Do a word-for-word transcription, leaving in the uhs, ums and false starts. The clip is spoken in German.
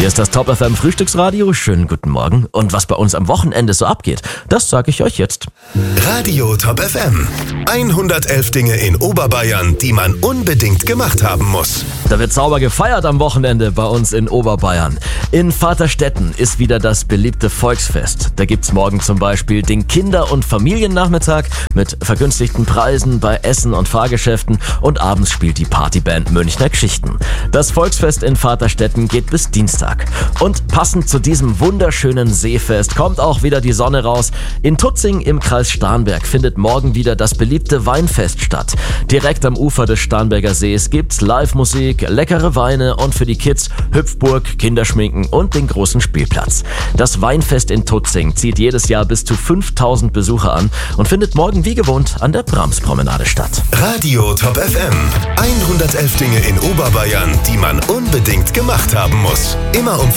Hier ist das Top F M Frühstücksradio. Schönen guten Morgen. Und was bei uns am Wochenende so abgeht, das sage ich euch jetzt. Radio Top F M. hundertelf Dinge in Oberbayern, die man unbedingt gemacht haben muss. Da wird sauber gefeiert am Wochenende bei uns in Oberbayern. In Vaterstetten ist wieder das beliebte Volksfest. Da gibt's morgen zum Beispiel den Kinder- und Familiennachmittag mit vergünstigten Preisen bei Essen und Fahrgeschäften und abends spielt die Partyband Münchner Geschichten. Das Volksfest in Vaterstetten geht bis Dienstag. Und passend zu diesem wunderschönen Seefest kommt auch wieder die Sonne raus. In Tutzing im Kreis Starnberg findet morgen wieder das beliebte Weinfest statt. Direkt am Ufer des Starnberger Sees gibt's Live-Musik, leckere Weine und für die Kids Hüpfburg, Kinderschminken und den großen Spielplatz. Das Weinfest in Tutzing zieht jedes Jahr bis zu fünftausend Besucher an und findet morgen wie gewohnt an der Bramspromenade statt. Radio Top F M. hundertelf Dinge in Oberbayern, die man unbedingt gemacht haben muss. Immer um